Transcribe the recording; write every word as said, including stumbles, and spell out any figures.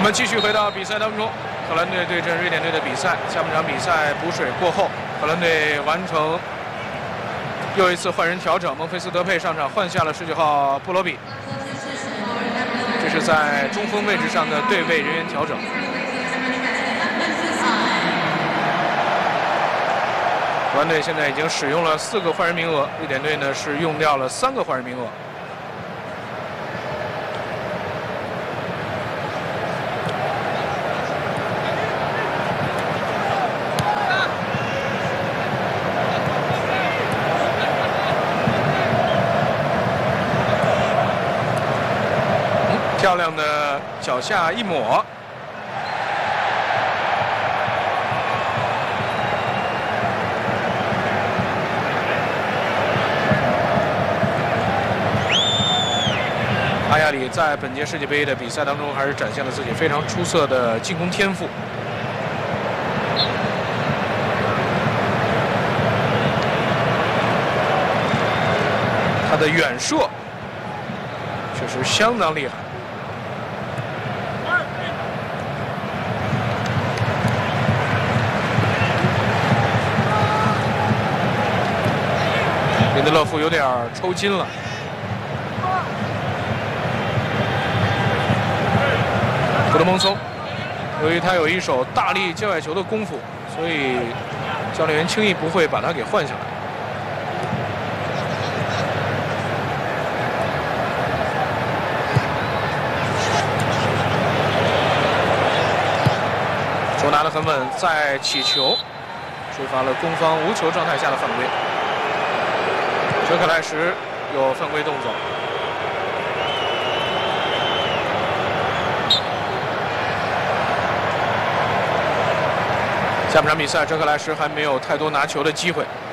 们继续回到比赛当中，荷兰队对阵瑞典队的比赛。下半场比赛补水过后，荷兰队完成又一次换人调整，孟菲斯德佩上场换下了十九号布罗比，这是在中锋位置上的对位人员调整。荷兰队现在已经使用了四个换人名额，瑞典队呢是用掉了三个换人名额。 漂亮的脚下一抹，阿亚里在本届世界杯的比赛当中，还是展现了自己非常出色的进攻天赋。他的远射确实相当厉害。 林德勒夫有点抽筋了。普德蒙松，由于他有一手大力界外球的功夫，所以教练员轻易不会把他给换下来。球拿得很稳，再起球，吹罚了攻方无球状态下的犯规。 哲克莱什有犯规动作。下半场比赛，哲克莱什还没有太多拿球的机会。